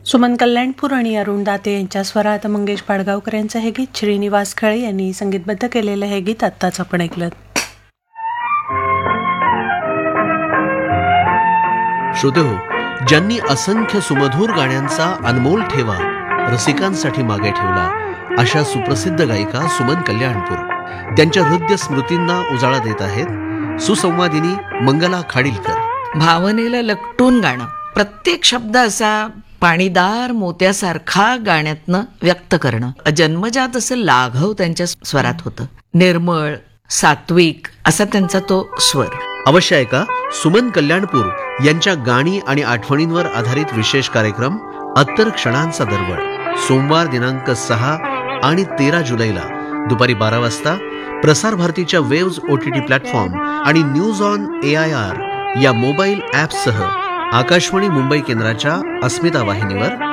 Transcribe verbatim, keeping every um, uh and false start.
सुमन कल्याणपूर आणि अरुण दाते यांच्या स्वरात मंगेश पाडगावकर यांचं हे गीत श्रीनिवास खळे यांनी संगीतबद्ध केलेलं हे गीत आत्ताच आपण ऐकलं. श्रोते हो, ज्यांनी असंख्य सुमधूर गाण्यांचा अनमोल ठेवा रसिकांसाठी मागे ठेवला अशा सुप्रसिद्ध गायिका सुमन कल्याणपूर त्यांच्या हृदय स्मृतींना उजाळा देत आहेत सुसंवादिनी मंगला खाडीलकर. भावनेला लकटून गाणं, प्रत्येक शब्द असा पाणीदार मोत्यासारखा गाण्यातनं व्यक्त करणं, जन्मजात असं लाघव त्यांच्या स्वरात होतं. निर्मळ सात्विक असा त्यांचा तो स्वर. अवश्य ऐका सुमन कल्याणपूर यांच्या गाणी आणि आठवणींवर आधारित विशेष कार्यक्रम अत्तर क्षणांचा दरवळ, सोमवार दिनांक सहा आणि तेरा जुलैला दुपारी बारा वाजता प्रसार भारतीच्या वेव्ज ओटीटी प्लॅटफॉर्म आणि news on A I R या मोबाईल ॲप्ससह आकाशवाणी मुंबई केंद्राच्या अस्मिता वाहिनीवर